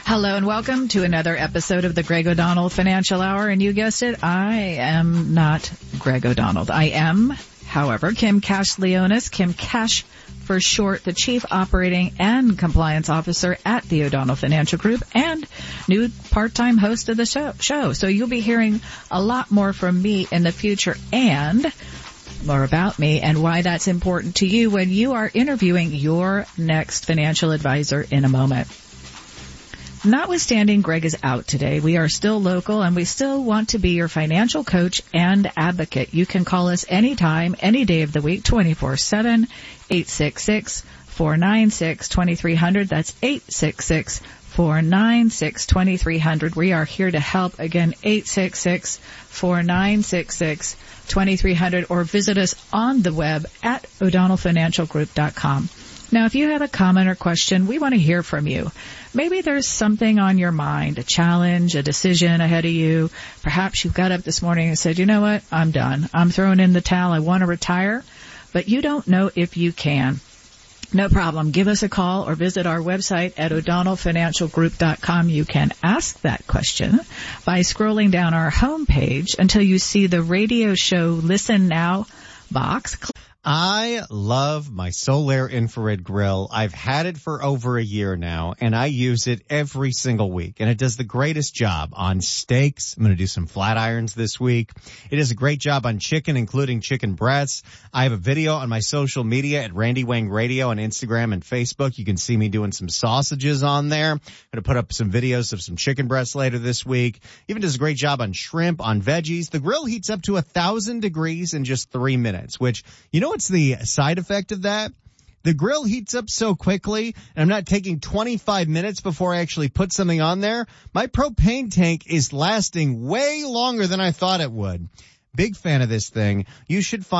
Hello and welcome to another episode of the Greg O'Donnell Financial Hour. And you guessed it, I am not Greg O'Donnell. I am, however, Kim Cash Leonis, Kim Cash for short, the Chief Operating and Compliance Officer at the O'Donnell Financial Group and new part-time host of the show. So you'll be hearing a lot more from me in the future and more about me and why that's important to you when you are interviewing your next financial advisor in a moment. Notwithstanding Greg is out today, we are still local and we still want to be your financial coach and advocate. You can call us anytime, any day of the week, 24/7, 866-496-2300. That's 866-496-2300. We are here to help. Again, 866-496-2300 or visit us on the web at o'donnellfinancialgroup.com. Now, if you have a comment or question, we want to hear from you. Maybe there's something on your mind, a challenge, a decision ahead of you. Perhaps you got up this morning and said, you know what, I'm done. I'm throwing in the towel. I want to retire, but you don't know if you can. No problem. Give us a call or visit our website at o'donnellfinancialgroup.com. You can ask that question by scrolling down our homepage until you see the radio show Listen Now box. I love my Solaire infrared grill. I've had it for over a year now, and I use it every single week. And it does the greatest job on steaks. I'm going to do some flat irons this week. It does a great job on chicken, including chicken breasts. I have a video on my social media at Randy Wang Radio on Instagram and Facebook. You can see me doing some sausages on there. I'm going to put up some videos of some chicken breasts later this week. Even does a great job on shrimp, on veggies. The grill heats up to 1,000 degrees in just 3 minutes, which, you know, what's the side effect of that? The grill heats up so quickly, and I'm not taking 25 minutes before I actually put something on there. My propane tank is lasting way longer than I thought it would. Big fan of this thing. You should find